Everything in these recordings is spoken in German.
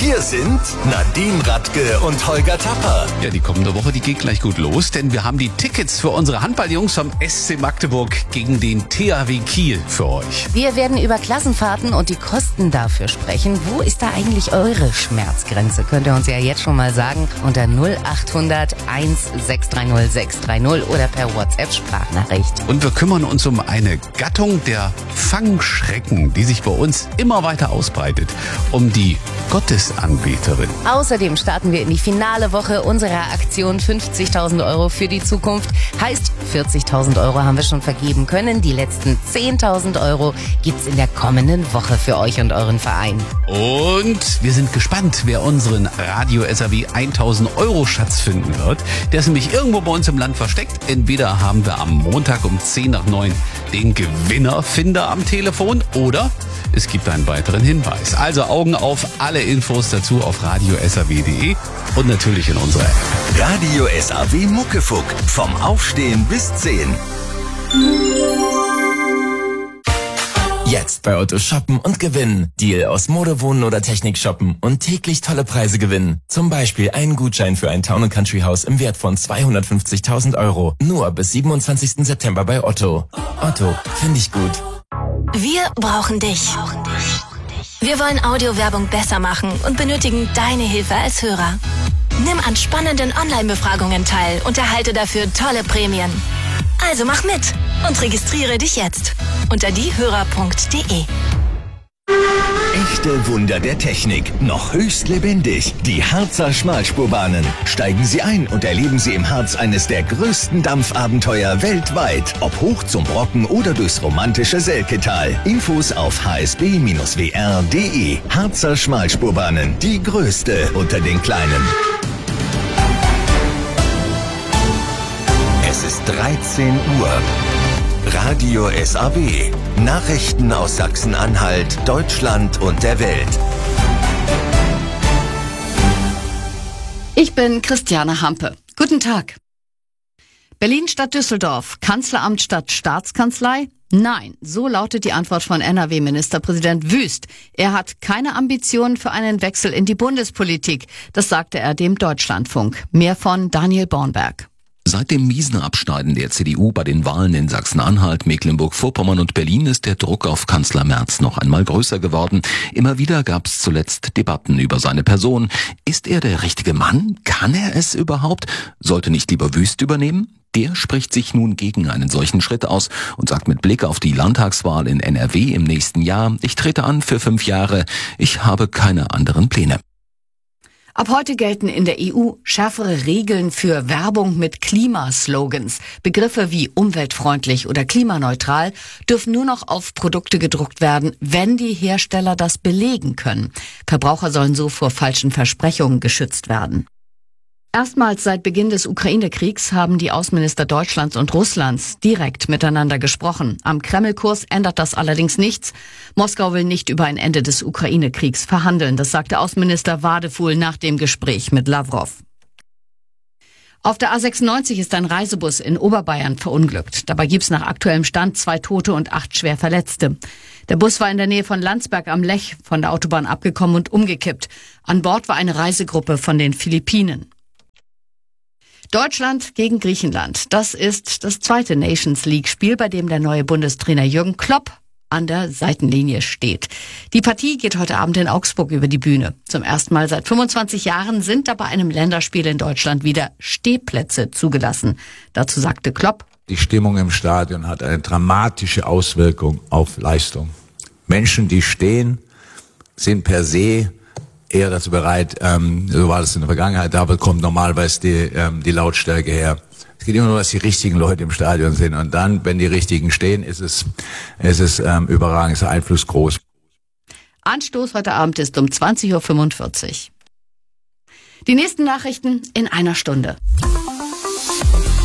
Hier sind Nadine Radke und Holger Tapper. Ja, die kommende Woche, die geht gleich gut los, denn wir haben die Tickets für unsere Handballjungs vom SC Magdeburg gegen den THW Kiel für euch. Wir werden über Klassenfahrten und die Kosten dafür sprechen. Wo ist da eigentlich eure Schmerzgrenze? Könnt ihr uns ja jetzt schon mal sagen unter 0800 1630 630 oder per WhatsApp-Sprachnachricht. Und wir kümmern uns um eine Gattung der Fangschrecken, die sich bei uns immer weiter ausbreitet, um die Gottesanbeterin. Außerdem starten wir in die finale Woche unserer Aktion 50.000 Euro für die Zukunft. Heißt, 40.000 Euro haben wir schon vergeben können. Die letzten 10.000 Euro gibt's in der kommenden Woche für euch und euren Verein. Und wir sind gespannt, wer unseren Radio SAW 1.000 Euro Schatz finden wird. Der ist nämlich irgendwo bei uns im Land versteckt. Entweder haben wir am Montag um 10 nach 9 den Gewinnerfinder am Telefon oder es gibt einen weiteren Hinweis. Also Augen auf, alle Infos dazu auf radiosaw.de und natürlich in unserer App. Radio SAW Muckefuck. Vom Aufstehen bis 10. Jetzt bei Otto shoppen und gewinnen. Deal aus Mode, Wohnen oder Technik shoppen und täglich tolle Preise gewinnen. Zum Beispiel einen Gutschein für ein Town & Country Haus im Wert von 250.000 Euro. Nur bis 27. September bei Otto. Otto, finde ich gut. Wir brauchen dich. Wir wollen Audiowerbung besser machen und benötigen deine Hilfe als Hörer. Nimm an spannenden Online-Befragungen teil und erhalte dafür tolle Prämien. Also mach mit und registriere dich jetzt unter diehörer.de. Echte Wunder der Technik, noch höchst lebendig. Die Harzer Schmalspurbahnen. Steigen Sie ein und erleben Sie im Harz eines der größten Dampfabenteuer weltweit. Ob hoch zum Brocken oder durchs romantische Selketal. Infos auf hsb-wr.de. Harzer Schmalspurbahnen, die größte unter den kleinen. Es ist 13 Uhr. Radio SAW. Nachrichten aus Sachsen-Anhalt, Deutschland und der Welt. Ich bin Christiane Hampe. Guten Tag. Berlin statt Düsseldorf. Kanzleramt statt Staatskanzlei? Nein, so lautet die Antwort von NRW-Ministerpräsident Wüst. Er hat keine Ambitionen für einen Wechsel in die Bundespolitik. Das sagte er dem Deutschlandfunk. Mehr von Daniel Bornberg. Seit dem miesen Abschneiden der CDU bei den Wahlen in Sachsen-Anhalt, Mecklenburg-Vorpommern und Berlin ist der Druck auf Kanzler Merz noch einmal größer geworden. Immer wieder gab es zuletzt Debatten über seine Person. Ist er der richtige Mann? Kann er es überhaupt? Sollte nicht lieber Wüst übernehmen? Der spricht sich nun gegen einen solchen Schritt aus und sagt mit Blick auf die Landtagswahl in NRW im nächsten Jahr: Ich trete an für 5 Jahre. Ich habe keine anderen Pläne. Ab heute gelten in der EU schärfere Regeln für Werbung mit Klimaslogans. Begriffe wie umweltfreundlich oder klimaneutral dürfen nur noch auf Produkte gedruckt werden, wenn die Hersteller das belegen können. Verbraucher sollen so vor falschen Versprechungen geschützt werden. Erstmals seit Beginn des Ukraine-Kriegs haben die Außenminister Deutschlands und Russlands direkt miteinander gesprochen. Am Kreml-Kurs ändert das allerdings nichts. Moskau will nicht über ein Ende des Ukraine-Kriegs verhandeln. Das sagte Außenminister Wadefuhl nach dem Gespräch mit Lavrov. Auf der A96 ist ein Reisebus in Oberbayern verunglückt. Dabei gibt's nach aktuellem Stand 2 Tote und 8 schwer Verletzte. Der Bus war in der Nähe von Landsberg am Lech von der Autobahn abgekommen und umgekippt. An Bord war eine Reisegruppe von den Philippinen. Deutschland gegen Griechenland. Das ist das zweite Nations League-Spiel, bei dem der neue Bundestrainer Jürgen Klopp an der Seitenlinie steht. Die Partie geht heute Abend in Augsburg über die Bühne. Zum ersten Mal seit 25 Jahren sind da bei einem Länderspiel in Deutschland wieder Stehplätze zugelassen. Dazu sagte Klopp: Die Stimmung im Stadion hat eine dramatische Auswirkung auf Leistung. Menschen, die stehen, sind per se eher dazu bereit, so war das in der Vergangenheit, da kommt normalerweise die Lautstärke her. Es geht immer nur, dass die richtigen Leute im Stadion sind, und dann, wenn die richtigen stehen, ist es überragend, ist der Einfluss groß. Anstoß heute Abend ist um 20:45 Uhr. Die nächsten Nachrichten in einer Stunde.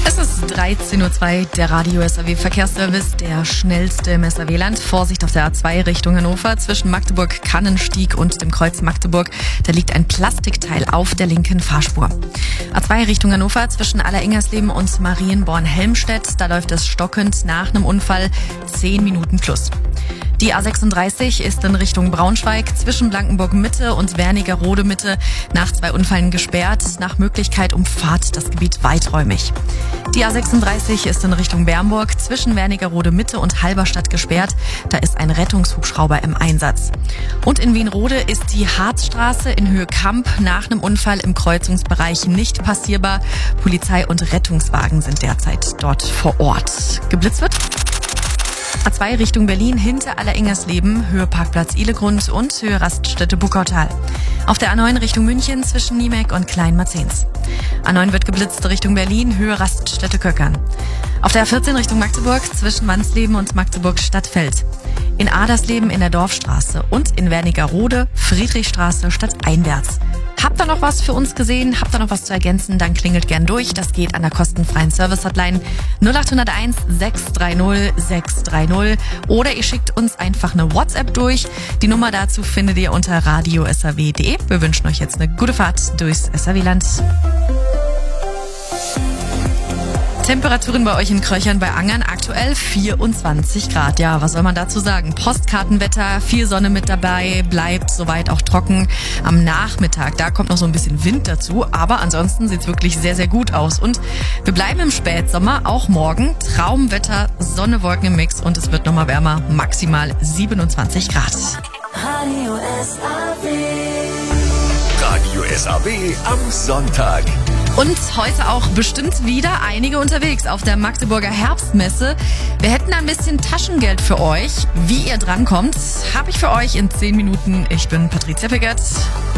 Es ist 13.02 Uhr, der Radio SAW Verkehrsservice, der schnellste im SAW-Land. Vorsicht auf der A2 Richtung Hannover zwischen Magdeburg-Kannenstieg und dem Kreuz Magdeburg. Da liegt ein Plastikteil auf der linken Fahrspur. A2 Richtung Hannover zwischen Alleringers-Leben und Marienborn-Helmstedt. Da läuft es stockend nach einem Unfall 10 Minuten plus. Die A36 ist in Richtung Braunschweig zwischen Blankenburg-Mitte und Wernigerode-Mitte nach 2 Unfällen gesperrt. Nach Möglichkeit umfahrt das Gebiet weiträumig. Die A36 ist in Richtung Bernburg zwischen Wernigerode-Mitte und Halberstadt gesperrt. Da ist ein Rettungshubschrauber im Einsatz. Und in Wienrode ist die Harzstraße in Höhe Kamp nach einem Unfall im Kreuzungsbereich nicht passierbar. Polizei und Rettungswagen sind derzeit dort vor Ort. Geblitzt wird A2 Richtung Berlin hinter Alleringers-Leben, Höhe Parkplatz Ihlegrund und Höhe Raststätte Buckautal. Auf der A9 Richtung München zwischen Niemek und Kleinmarzens. A9 wird geblitzt Richtung Berlin, Höhe Raststätte Köckern. Auf der A14 Richtung Magdeburg zwischen Wandsleben und Magdeburg-Stadtfeld. In Adersleben in der Dorfstraße und in Wernigerode, Friedrichstraße stadteinwärts. Habt ihr noch was für uns gesehen? Habt ihr noch was zu ergänzen? Dann klingelt gern durch. Das geht an der kostenfreien Service-Hotline 0801 630 630 oder ihr schickt uns einfach eine WhatsApp durch. Die Nummer dazu findet ihr unter radiosaw.de. Wir wünschen euch jetzt eine gute Fahrt durchs SAW-Land. Temperaturen bei euch in Kröchern bei Angern aktuell 24 Grad. Ja, was soll man dazu sagen? Postkartenwetter, viel Sonne mit dabei, bleibt soweit auch trocken. Am Nachmittag, da kommt noch so ein bisschen Wind dazu, aber ansonsten sieht's wirklich sehr, sehr gut aus. Und wir bleiben im Spätsommer, auch morgen. Traumwetter, Sonne, Wolken im Mix und es wird nochmal wärmer, maximal 27 Grad. Radio SAW am Sonntag. Und heute auch bestimmt wieder einige unterwegs auf der Magdeburger Herbstmesse. Wir hätten ein bisschen Taschengeld für euch. Wie ihr drankommt, habe ich für euch in 10 Minuten. Ich bin Patricia Pickert.